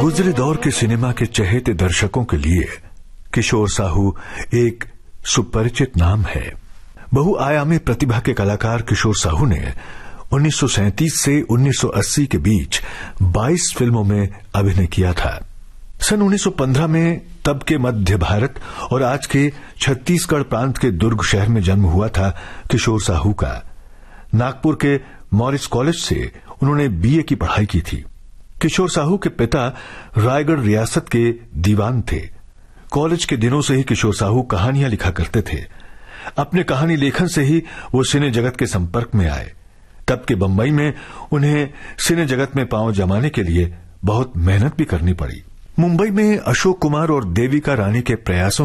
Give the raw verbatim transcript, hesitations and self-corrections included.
गुजरे दौर के सिनेमा के चहेते दर्शकों के लिए किशोर साहू एक सुपरिचित नाम है। बहुआयामी प्रतिभा के कलाकार किशोर साहू ने उन्नीस सौ सैंतीस से उन्नीस सौ अस्सी के बीच बाईस फिल्मों में अभिनय किया था। सन उन्नीस सौ पंद्रह में तब के मध्य भारत और आज के छत्तीसगढ़ प्रांत के दुर्ग शहर में जन्म हुआ था किशोर साहू का। नागपुर के मॉरिस कॉलेज से उन्होंने बीए की पढ़ाई की थी। किशोर साहू के पिता रायगढ़ रियासत के दीवान थे। कॉलेज के दिनों से ही किशोर साहू कहानियां लिखा करते थे। अपने कहानी लेखन से ही वो सिने जगत के संपर्क में आए। तब के बंबई में उन्हें सिने जगत में पांव जमाने के लिए बहुत मेहनत भी करनी पड़ी। मुंबई में अशोक कुमार और देविका रानी के प्रयासों